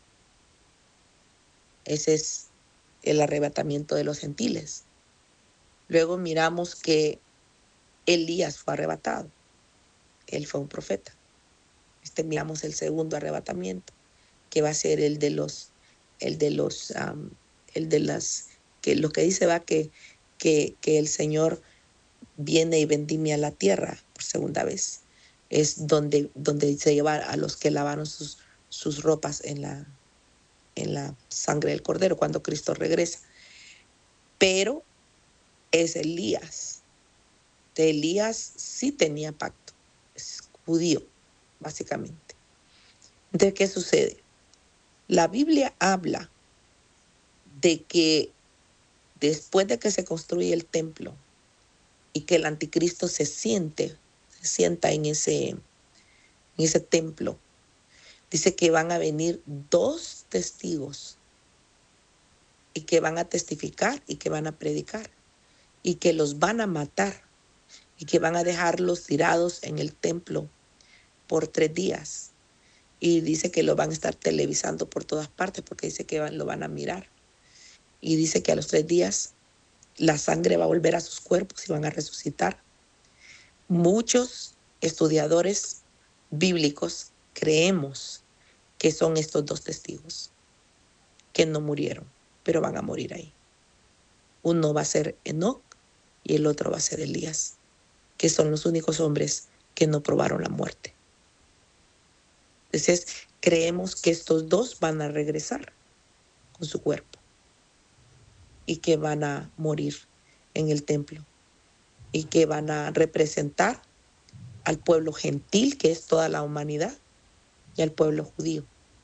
Ese es el arrebatamiento de los gentiles. Luego miramos que Elías fue arrebatado. Él fue un profeta. Este miramos el segundo arrebatamiento, que va a ser el de los, el de los, um, el de las, que lo que dice va que, que, que el Señor viene y vendimia la tierra por segunda vez. Es donde, donde se lleva a los que lavaron sus, sus ropas en la, en la sangre del Cordero cuando Cristo regresa. Pero es Elías. De Elías sí tenía pacto. Es judío, básicamente. Entonces, ¿qué sucede? La Biblia habla de que después de que se construye el templo y que el anticristo se siente, se sienta en ese, en ese templo, dice que van a venir dos testigos y que van a testificar y que van a predicar y que los van a matar y que van a dejarlos tirados en el templo por tres días. Y dice que lo van a estar televisando por todas partes porque dice que van, lo van a mirar. Y dice que a los tres días la sangre va a volver a sus cuerpos y van a resucitar. Muchos estudiadores bíblicos creemos que son estos dos testigos que no murieron, pero van a morir ahí. Uno va a ser Enoc y el otro va a ser Elías, que son los únicos hombres que no probaron la muerte. Entonces, creemos que estos dos van a regresar con su cuerpo y que van a morir en el templo y que van a representar al pueblo gentil, que es toda la humanidad, y al pueblo judío,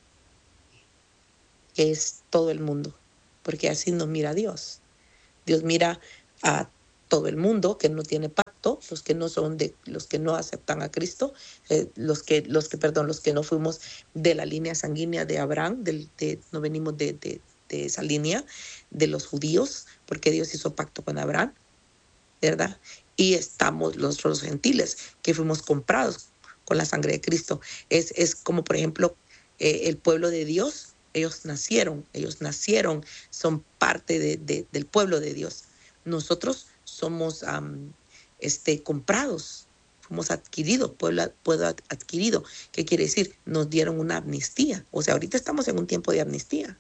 que es todo el mundo, porque así nos mira Dios. Dios mira a todo el mundo que no tiene pacto, los que no son de, los que no aceptan a Cristo, eh, los que, los que, perdón, los que no fuimos de la línea sanguínea de Abraham, del, de, no venimos de, de, de esa línea de los judíos, porque Dios hizo pacto con Abraham, ¿verdad? Y estamos los, los gentiles que fuimos comprados con la sangre de Cristo. Es, es como, por ejemplo, eh, el pueblo de Dios. Ellos nacieron, ellos nacieron, son parte de, de, del pueblo de Dios. Nosotros somos um, este, comprados, fuimos adquiridos, pueblo, pueblo adquirido. ¿Qué quiere decir? Nos dieron una amnistía. O sea, ahorita estamos en un tiempo de amnistía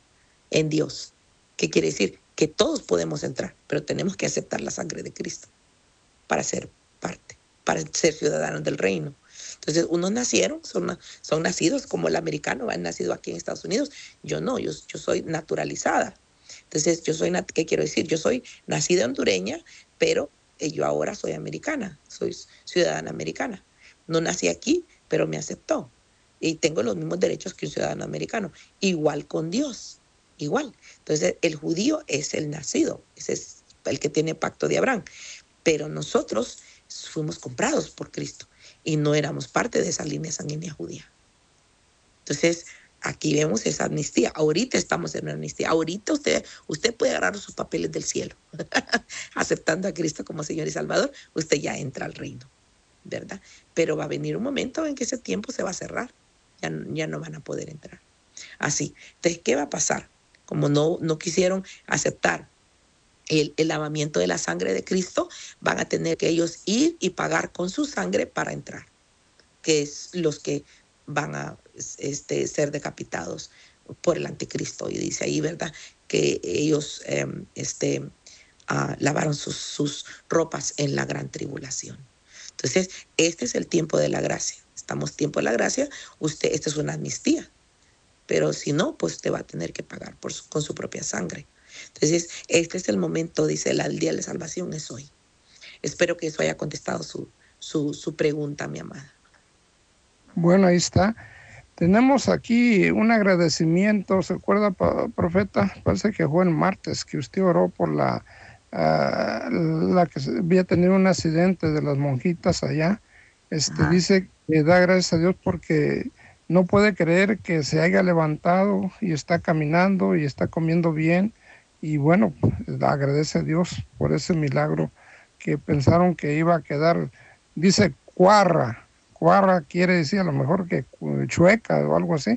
en Dios. ¿Qué quiere decir? Que todos podemos entrar, pero tenemos que aceptar la sangre de Cristo para ser parte, para ser ciudadanos del reino. Entonces, unos nacieron, son, son nacidos como el americano, han nacido aquí en Estados Unidos. Yo no, yo, yo soy naturalizada. Entonces, yo soy, ¿qué quiero decir? Yo soy nacida hondureña, pero yo ahora soy americana, soy ciudadana americana. No nací aquí, pero me aceptó. Y tengo los mismos derechos que un ciudadano americano. Igual con Dios, igual. Entonces, el judío es el nacido, ese es el que tiene pacto de Abraham. Pero nosotros fuimos comprados por Cristo y no éramos parte de esa línea sanguínea judía. Entonces, aquí vemos esa amnistía. Ahorita estamos en una amnistía. Ahorita usted, usted puede agarrar sus papeles del cielo. Aceptando a Cristo como Señor y Salvador, usted ya entra al reino, ¿verdad? Pero va a venir un momento en que ese tiempo se va a cerrar. Ya, ya no van a poder entrar. Así. Entonces, ¿qué va a pasar? Como no, no quisieron aceptar El, el lavamiento de la sangre de Cristo, van a tener que ellos ir y pagar con su sangre para entrar, que es los que van a este, ser decapitados por el anticristo. Y dice ahí, ¿verdad?, que ellos eh, este, uh, lavaron sus, sus ropas en la gran tribulación. Entonces, este es el tiempo de la gracia. Estamos tiempo de la gracia. Usted, esta es una amnistía. Pero si no, pues usted va a tener que pagar por su, con su propia sangre. Entonces, este es el momento, dice, el día de la salvación es hoy. Espero que eso haya contestado su, su, su pregunta, mi amada. Bueno, ahí está. Tenemos aquí un agradecimiento. ¿Se acuerda, profeta? Parece que fue el martes que usted oró por la, uh, la que había tenido un accidente de las monjitas allá. Este, dice que da gracias a Dios porque no puede creer que se haya levantado y está caminando y está comiendo bien. Y bueno, agradece a Dios por ese milagro que pensaron que iba a quedar, dice cuarra, cuarra quiere decir a lo mejor que chueca o algo así,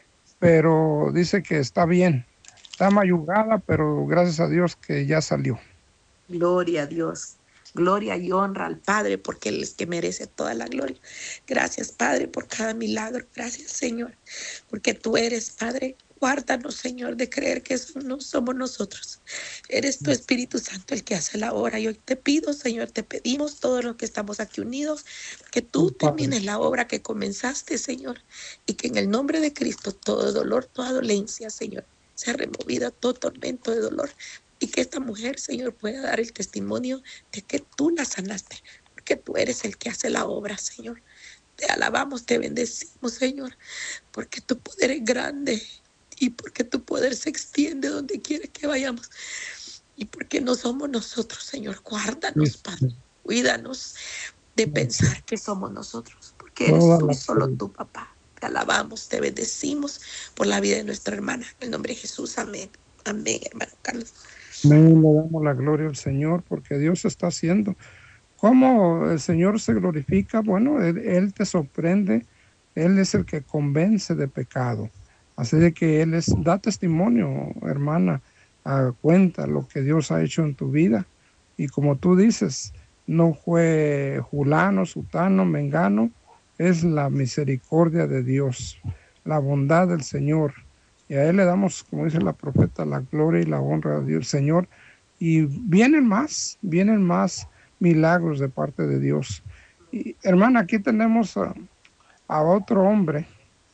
pero dice que está bien, está mayugada, pero gracias a Dios que ya salió. Gloria a Dios. Gloria y honra al Padre, porque Él es que merece toda la gloria. Gracias, Padre, por cada milagro. Gracias, Señor, porque tú eres, Padre. Guárdanos, Señor, de creer que eso no somos nosotros. Eres tu Espíritu Santo el que hace la obra. Y hoy te pido, Señor, te pedimos todos los que estamos aquí unidos, que tú termines la obra que comenzaste, Señor, y que en el nombre de Cristo todo dolor, toda dolencia, Señor, sea removida, todo tormento de dolor. Y que esta mujer, Señor, pueda dar el testimonio de que tú la sanaste, porque tú eres el que hace la obra, Señor. Te alabamos, te bendecimos, Señor, porque tu poder es grande y porque tu poder se extiende donde quiera que vayamos. Y porque no somos nosotros, Señor. Guárdanos, Padre. Cuídanos de pensar que somos nosotros, porque eres tú y solo tú, papá. Te alabamos, te bendecimos por la vida de nuestra hermana. En el nombre de Jesús, amén. Amén, hermano Carlos. Amén, le damos la gloria al Señor porque Dios está haciendo. ¿Cómo el Señor se glorifica? Bueno, Él, él te sorprende, Él es el que convence de pecado. Así de que Él es, da testimonio, hermana, a cuenta lo que Dios ha hecho en tu vida. Y como tú dices, no fue fulano, sutano, mengano, es la misericordia de Dios, la bondad del Señor. Y a Él le damos, como dice la profeta, la gloria y la honra a Dios, Señor. Y vienen más, vienen más milagros de parte de Dios. Y, hermana, aquí tenemos a, a otro hombre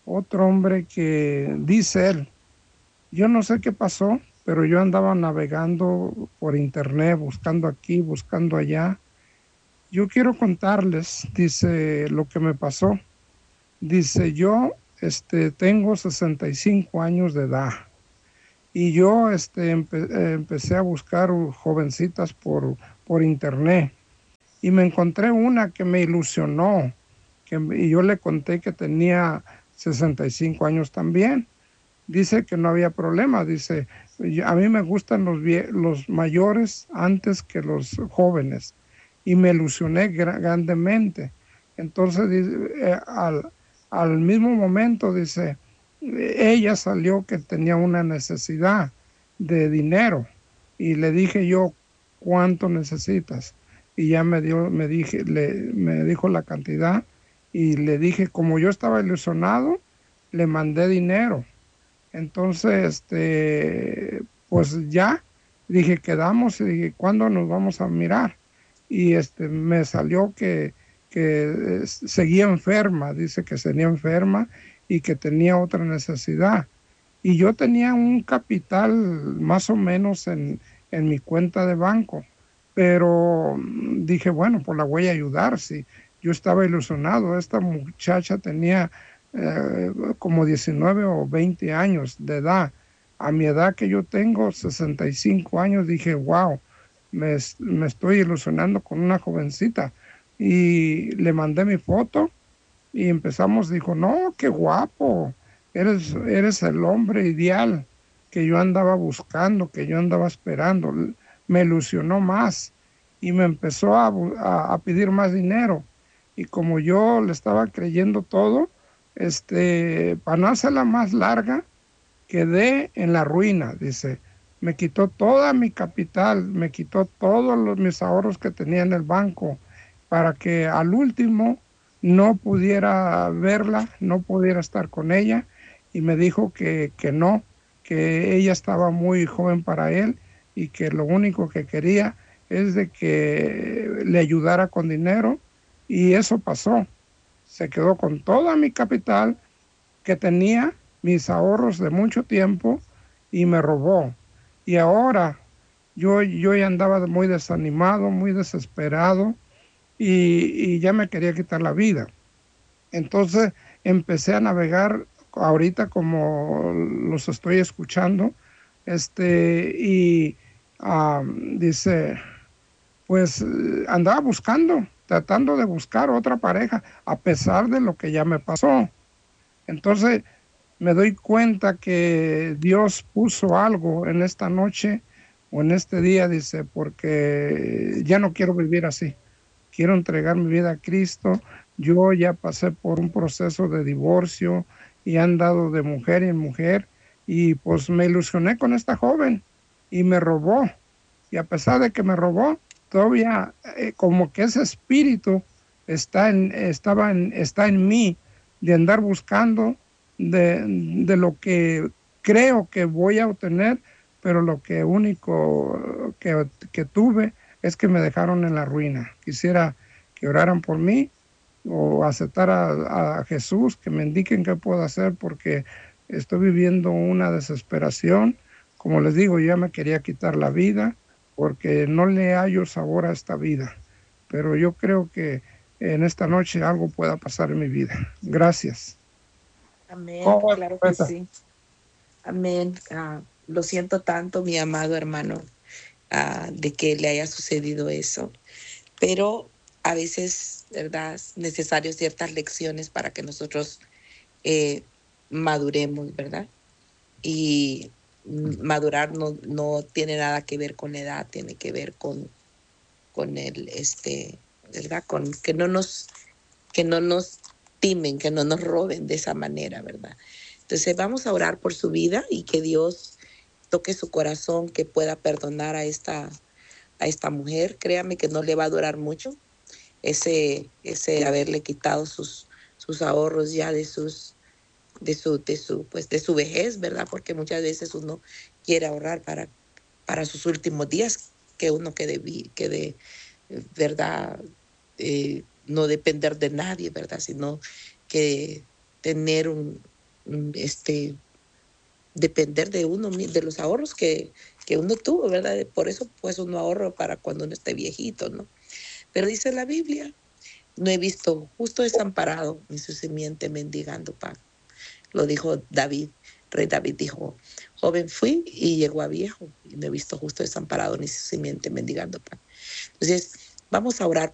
otro hombre que dice él, yo no sé qué pasó, pero yo andaba navegando por internet, buscando aquí, buscando allá. Yo quiero contarles, dice, lo que me pasó. Dice, yo este, tengo sesenta y cinco años de edad y yo este, empe eh, empecé a buscar jovencitas por, por internet y me encontré una que me ilusionó, que, y yo le conté que tenía sesenta y cinco años también. Dice que no había problema, dice, a mí me gustan los, los mayores antes que los jóvenes, y me ilusioné grandemente. Entonces, eh, al, al mismo momento, dice, ella salió que tenía una necesidad de dinero, y le dije yo, ¿cuánto necesitas? Y ya me dio, me dije, le, me dijo la cantidad, y le dije, como yo estaba ilusionado, le mandé dinero. Entonces, este, pues ya dije, quedamos y dije, ¿cuándo nos vamos a mirar? Y este, me salió que, que eh, seguía enferma, dice que seguía enferma y que tenía otra necesidad. Y yo tenía un capital más o menos en, en mi cuenta de banco, pero mm, dije, bueno, pues la voy a ayudar. Si yo estaba ilusionado, esta muchacha tenía eh, como diecinueve o veinte años de edad. A mi edad que yo tengo, sesenta y cinco años, dije, wow, me, me estoy ilusionando con una jovencita. Y le mandé mi foto y empezamos, dijo, no, qué guapo, eres, eres el hombre ideal que yo andaba buscando, que yo andaba esperando. Me ilusionó más y me empezó a, a, a pedir más dinero. Y como yo le estaba creyendo todo, este, para no hacerla más larga, quedé en la ruina, dice. Me quitó toda mi capital, me quitó todos los, mis ahorros que tenía en el banco, para que al último no pudiera verla, no pudiera estar con ella, y me dijo que, que no, que ella estaba muy joven para él y que lo único que quería es de que le ayudara con dinero, y eso pasó. Se quedó con toda mi capital que tenía, mis ahorros de mucho tiempo, y me robó. Y ahora yo, yo ya andaba muy desanimado, muy desesperado, y, y ya me quería quitar la vida. Entonces empecé a navegar ahorita como los estoy escuchando, este, y um, dice, pues andaba buscando, tratando de buscar otra pareja, a pesar de lo que ya me pasó. Entonces me doy cuenta que Dios puso algo en esta noche o en este día, dice, porque ya no quiero vivir así. Quiero entregar mi vida a Cristo. Yo ya pasé por un proceso de divorcio y he andado de mujer en mujer, y pues me ilusioné con esta joven y me robó. Y a pesar de que me robó, todavía eh, como que ese espíritu está en, estaba en, está en mí, de andar buscando de, de lo que creo que voy a obtener, pero lo que único que, que tuve es que me dejaron en la ruina. Quisiera que oraran por mí o aceptar a, a Jesús, que me indiquen qué puedo hacer, porque estoy viviendo una desesperación. Como les digo, ya me quería quitar la vida porque no le hallo sabor a esta vida. Pero yo creo que en esta noche algo pueda pasar en mi vida. Gracias. Amén, claro que sí. Amén. Uh, lo siento tanto, mi amado hermano, uh, de que le haya sucedido eso. Pero a veces, ¿verdad?, es necesario ciertas lecciones para que nosotros eh, maduremos, ¿verdad? Y madurar no, no tiene nada que ver con la edad, tiene que ver con, con el, este, ¿verdad? Con que no nos, que no nos timen, que no nos roben de esa manera, ¿verdad? Entonces vamos a orar por su vida y que Dios toque su corazón, que pueda perdonar a esta, a esta mujer. Créame que no le va a durar mucho ese, ese haberle quitado sus, sus ahorros ya de sus, de su, de su, pues de su vejez, ¿verdad? Porque muchas veces uno quiere ahorrar para, para sus últimos días, que uno quede, quede ¿verdad? Eh, no depender de nadie, ¿verdad? Sino que tener un, este, depender de uno, de los ahorros que, que uno tuvo, ¿verdad? Por eso pues uno ahorra para cuando uno esté viejito, ¿no? Pero dice la Biblia, no he visto justo desamparado ni su simiente mendigando pan. Lo dijo David. Rey David dijo, joven fui y llegó a viejo y no he visto justo desamparado ni su simiente mendigando pan. Entonces, vamos a orar